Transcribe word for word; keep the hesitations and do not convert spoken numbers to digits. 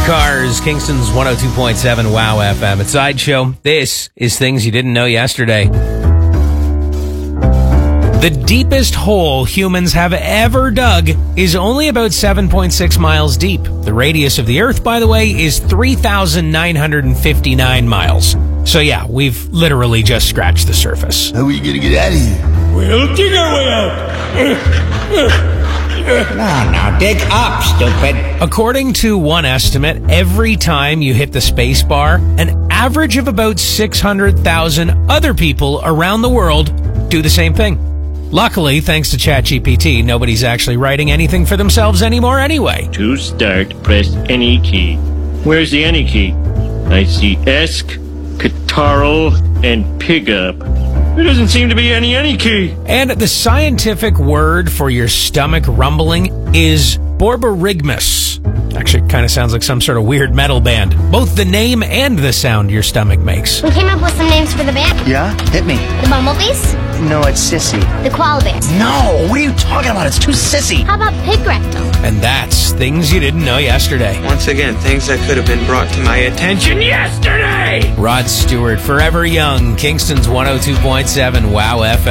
Cars, Kingston's one oh two point seven WOW F M. It's Sideshow. This is Things You Didn't Know Yesterday. The deepest hole humans have ever dug is only about seven point six miles deep. The radius of the Earth, by the way, is three thousand nine hundred fifty-nine miles. So yeah, we've literally just scratched the surface. How are we gonna get out of here? We'll dig our way out. No, no, dig up, stupid. According to one estimate, every time you hit the space bar, an average of about six hundred thousand other people around the world do the same thing. Luckily, thanks to ChatGPT, nobody's actually writing anything for themselves anymore anyway. To start, press any key. Where's the any key? I see Esk, Catarrhal, and Pigup. There doesn't seem to be any any key. And the scientific word for your stomach rumbling is borborygmus. Actually, it kind of sounds like some sort of weird metal band. Both the name and the sound your stomach makes. We came up with some names for the band. Yeah? Hit me. The Bumblebees, No, it's Sissy. the Koala Bears. No, what are you talking about? It's too sissy. How about Pig Rectum? And that's Things You Didn't Know Yesterday. Once again, things that could have been brought to my attention yesterday. Rod Stewart, Forever Young, Kingston's one oh two point seven WOW F M.